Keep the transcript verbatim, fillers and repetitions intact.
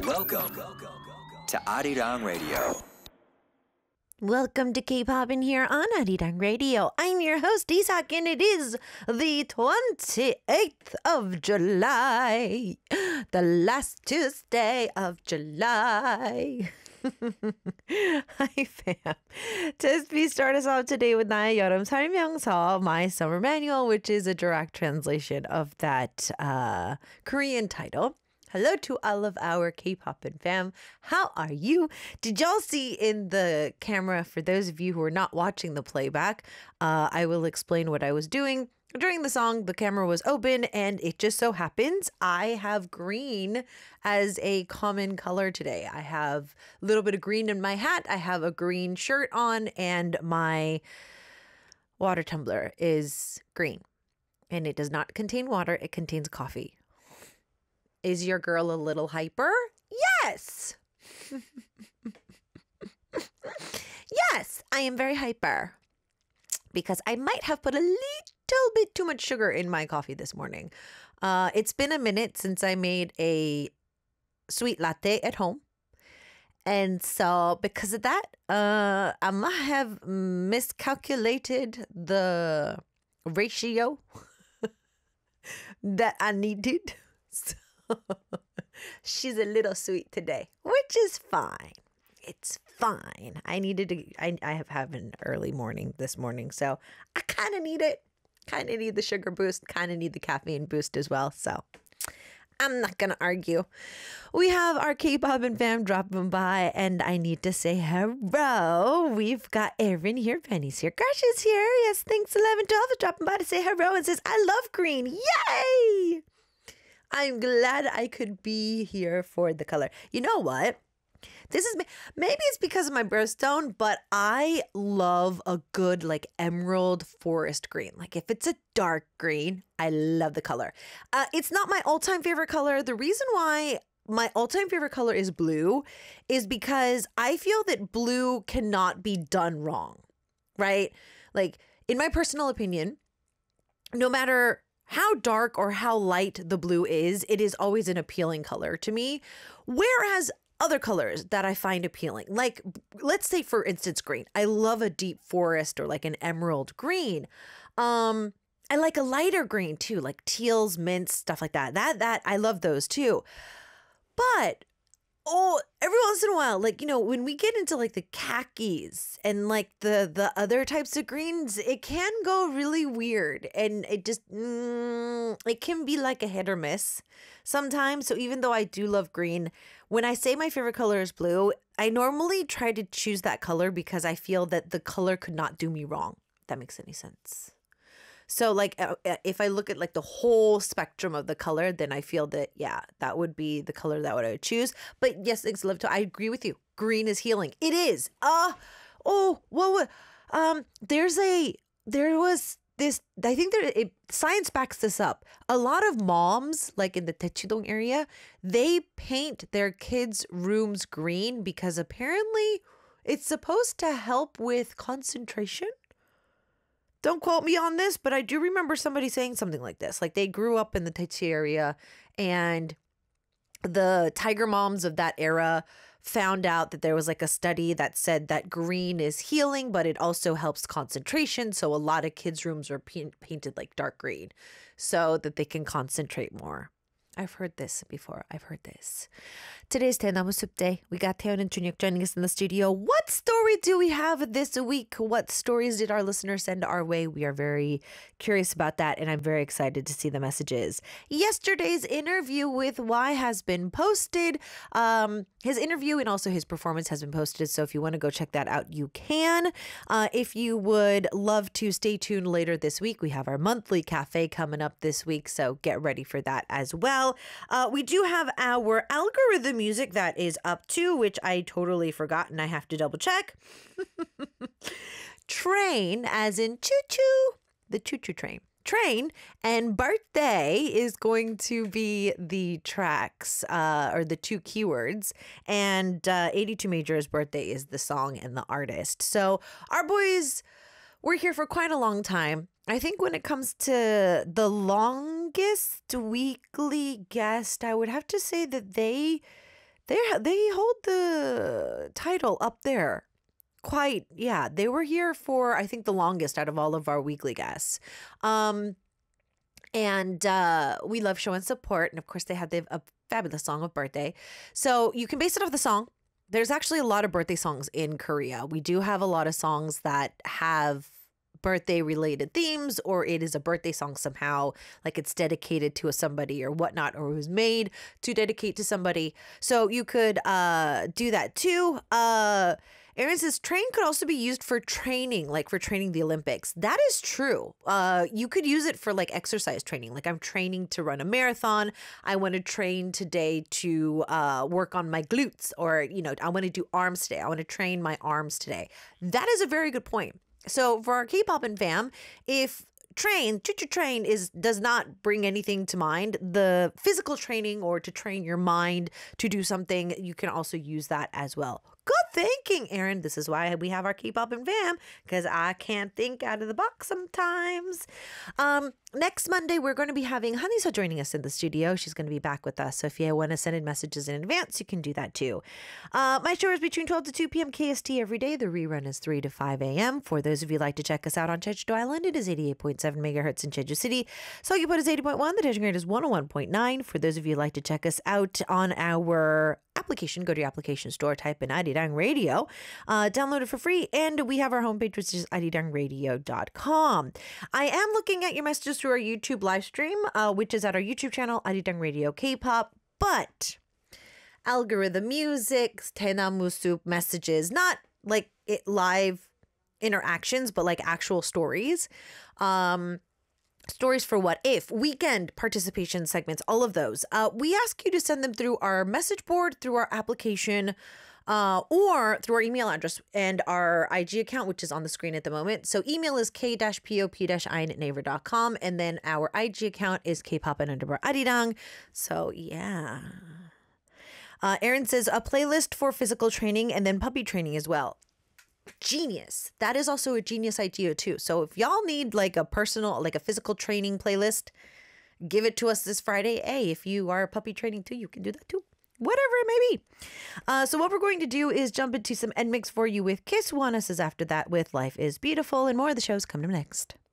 Welcome to Arirang Radio. Welcome to K-Pop in here on Arirang Radio. I'm your host, Isak, and it is the twenty-eighth of July, the last Tuesday of July. Hi, fam. Tisby, start us off today with 나의 여름 설명서, My Summer Manual, which is a direct translation of that uh, Korean title. Hello to all of our K-pop and fam. How are you? Did y'all see in the camera, for those of you who are not watching the playback, uh, I will explain what I was doing. During the song, the camera was open, and it just so happens I have green as a common color today. I have a little bit of green in my hat. I have a green shirt on, and my water tumbler is green. And it does not contain water. It contains coffee. Is your girl a little hyper? Yes. Yes, I am very hyper because I might have put a little bit too much sugar in my coffee this morning. Uh, it's been a minute since I made a sweet latte at home. And so because of that, uh, I might have miscalculated the ratio that I needed. So she's a little sweet today, which is fine. It's fine. I needed to, I, I have had an early morning this morning, so I kind of need it. Kind of need the sugar boost, kind of need the caffeine boost as well. So I'm not going to argue. We have our K-pop and fam dropping by, and I need to say hello. We've got Erin here, Penny's here, Crush is here. Yes, thanks eleven twelve for dropping by to say hello and says, I love green. Yay! I'm glad I could be here for the color. You know what? This is, maybe it's because of my birthstone, but I love a good like emerald forest green. Like if it's a dark green, I love the color. Uh, it's not my all-time favorite color. The reason why my all-time favorite color is blue is because I feel that blue cannot be done wrong, right? Like in my personal opinion, no matter how dark or how light the blue is, it is always an appealing color to me. Whereas other colors that I find appealing, like let's say for instance green. I love a deep forest or like an emerald green. Um, I like a lighter green too, like teals, mints, stuff like that. That that I love those too. But oh, every once in a while, like, you know, when we get into like the khakis and like the the other types of greens, it can go really weird, and it just mm, it can be like a hit or miss sometimes. So even though I do love green, when I say my favorite color is blue, I normally try to choose that color because I feel that the color could not do me wrong. If that makes any sense. So like uh, if I look at like the whole spectrum of the color, then I feel that, yeah, that would be the color that would I would choose. But yes, it's love to, I agree with you. Green is healing. It is. Uh, oh, whoa, um, there's a, there was this, I think there, it, science backs this up. A lot of moms, like in the Daechidong area, they paint their kids' rooms green because apparently it's supposed to help with concentration. Don't quote me on this, but I do remember somebody saying something like this. Like they grew up in the Daechi area, and the tiger moms of that era found out that there was like a study that said that green is healing, but it also helps concentration. So a lot of kids' rooms are paint- painted like dark green so that they can concentrate more. I've heard this before. I've heard this. Today's Taenamu Soup Day. We got Taeyeon and Junhyuk joining us in the studio. What story do we have this week? What stories did our listeners send our way? We are very curious about that, and I'm very excited to see the messages. Yesterday's interview with Y has been posted. Um, his interview and also his performance has been posted, so if you want to go check that out, you can. Uh, if you would love to stay tuned later this week, we have our monthly cafe coming up this week, so get ready for that as well. Uh, we do have our algorithm music that is up too, which I totally forgot and I have to double check. Train, as in choo-choo, the choo-choo train. Train and birthday is going to be the tracks uh, or the two keywords, and uh, eighty-two Major's birthday is the song and the artist. So our boys were here for quite a long time. I think when it comes to the longest weekly guest, I would have to say that they They they hold the title up there. Quite, yeah. They were here for, I think, the longest out of all of our weekly guests. Um, and uh, we love show and support. And of course, they have they have a fabulous song of birthday. So you can base it off the song. There's actually a lot of birthday songs in Korea. We do have a lot of songs that have birthday related themes, or it is a birthday song somehow, like it's dedicated to a somebody or whatnot, or it was made to dedicate to somebody. So you could uh, do that too. Uh, Aaron says train could also be used for training, like for training the Olympics. That is true. Uh, you could use it for like exercise training. Like I'm training to run a marathon. I want to train today to uh, work on my glutes, or, you know, I want to do arms today. I want to train my arms today. That is a very good point. So for our K-pop and fam, if train, choo-choo train is does not bring anything to mind, the physical training or to train your mind to do something, you can also use that as well. Good thinking, Aaron. This is why we have our K-pop and fam, because I can't think out of the box sometimes. Um, next Monday, we're going to be having Hanisa joining us in the studio. She's going to be back with us. So if you want to send in messages in advance, you can do that too. Uh, my show is between twelve to two p.m. K S T every day. The rerun is three to five a.m. For those of you who like to check us out on Jeju Island, it is eighty-eight point seven megahertz in Jeju City. Seogwipo is eighty point one. The Daejeon grade is one oh one point nine. For those of you who like to check us out on our application, go to your application store, type in Arirang Radio, uh, download it for free, and we have our homepage, which is arirang radio dot com. I am looking at your messages through our YouTube live stream, uh, which is at our YouTube channel, Arirang Radio K-pop, but algorithm music, Tenamu Soup messages, not like it live interactions, but like actual stories. Um, Stories for What If, weekend participation segments, all of those. Uh, we ask you to send them through our message board, through our application, uh, or through our email address and our I G account, which is on the screen at the moment. So email is k pop ein at naver dot com, and then our I G account is kpop and underbar arirang. So yeah. Uh, Aaron says a playlist for physical training and then puppy training as well. Genius. That is also a genius idea too. So if y'all need like a personal, like a physical training playlist, give it to us this Friday. Hey, if you are puppy training too, you can do that too. Whatever it may be. Uh, so what we're going to do is jump into some N mix for you with Kiss. Juana says after that with Life is Beautiful, and more of the shows coming up next.